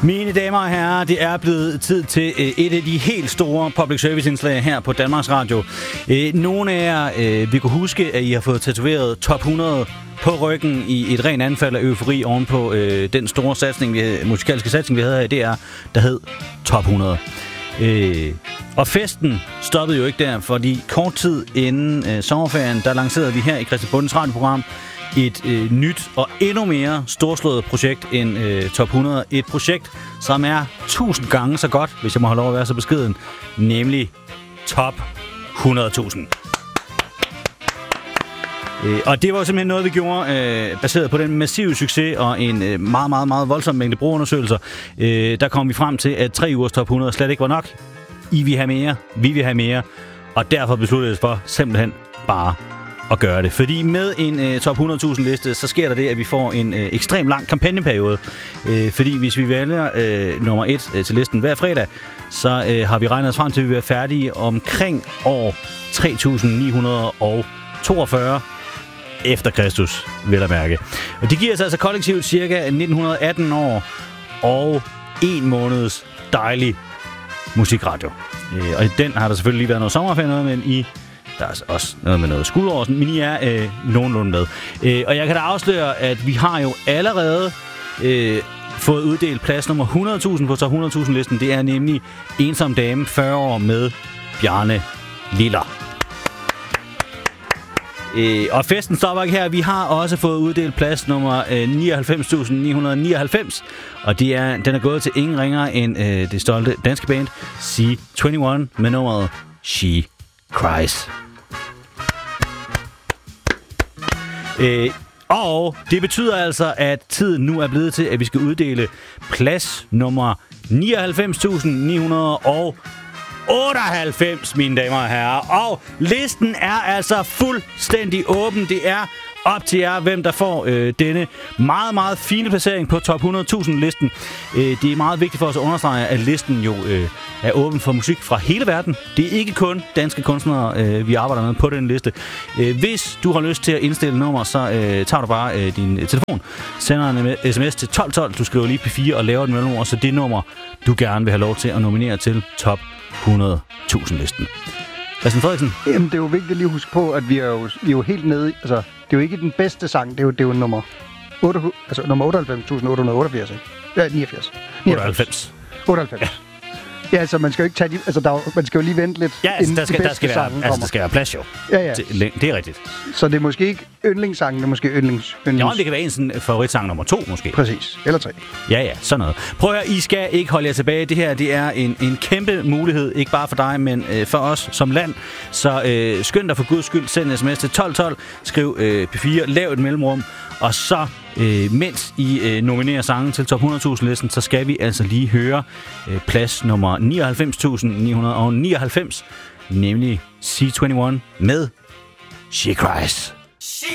Mine damer og herrer, det er blevet tid til et af de helt store public service indslag her på Danmarks Radio. Nogle af jer vil kunne huske, at I har fået tatoveret top 100 på ryggen i et rent anfald af eufori ovenpå den store musikalske satsning, vi havde her i DR, der hed Top 100. Og festen stoppede jo ikke der, fordi kort tid inden sommerferien, der lancerede vi her i Christian Bundens radioprogram et nyt og endnu mere storslået projekt end Top 100. Et projekt, som er 1000 gange så godt, hvis jeg må have lov at være så beskeden, nemlig Top 100.000. Og det var simpelthen noget, vi gjorde baseret på den massive succes og en meget, meget, meget voldsom mængde brugerundersøgelser. Der kom vi frem til, at 3 ugers Top 100 slet ikke var nok. I vil have mere, vi vil have mere, og derfor besluttede vi for simpelthen bare at gøre det. Fordi med en Top 100.000 liste, så sker der det, at vi får en ekstrem lang kampagneperiode. Fordi hvis vi vælger nummer 1 til listen hver fredag, så har vi regnet os frem til, at vi er færdige omkring år 3942 efter Kristus, vil jeg mærke. Og det giver os altså kollektivt cirka 1918 år og 1 måneds dejlig musikradio. Og i den har der selvfølgelig lige været noget sommerferie noget, men der er også noget med noget skuldår, men I er nogenlunde med. Og jeg kan da afsløre, at vi har jo allerede fået uddelt plads nummer 100.000 på Top 100.000-listen. Det er nemlig Ensom Dame 40 år med Bjarne Liller. Og festen stopper ikke her. Vi har også fået uddelt plads nummer 99.999. Og den er gået til ingen ringere end det stolte danske band C21 med nummeret She Cries. Og det betyder altså, at tiden nu er blevet til, at vi skal uddele plads nummer 99.998, mine damer og herrer. Og listen er altså fuldstændig åben. Det er op til jer, hvem der får denne meget, meget fine placering på Top 100.000-listen. Det er meget vigtigt for os at understrege, at listen jo er åben for musik fra hele verden. Det er ikke kun danske kunstnere, vi arbejder med på den liste. Hvis du har lyst til at indstille nummer, så tager du bare din telefon, sender en sms til 1212, du skriver lige P4 og laver et mellemord, så det nummer, du gerne vil have lov til at nominere til Top 100.000-listen. Christian Frederiksen? Jamen, det er jo vigtigt lige at huske på, at vi er jo helt nede i, altså, det er jo ikke den bedste sang, det er jo nummer 98.888, ikke? Ja, 89. 98. 98. Ja. Ja, altså man skal jo ikke tage man skal jo lige vente lidt, inden der skal være plads jo. Ja. Det er rigtigt. Så det er måske ikke yndlingssangen, det er måske yndlings. Ja, det kan være en sådan favoritsang nummer 2 måske. Præcis. Eller 3. Ja, sådan noget. Prøv at høre, I skal ikke holde jer tilbage. Det her, det er en kæmpe mulighed, ikke bare for dig, men for os som land. Så skynd dig for guds skyld, send en sms til 1212, skriv P4, lav et mellemrum, og så mens I nominerer sangen til Top 100.000-listen, så skal vi altså lige høre plads nummer 99.999, nemlig C21 med She Cries.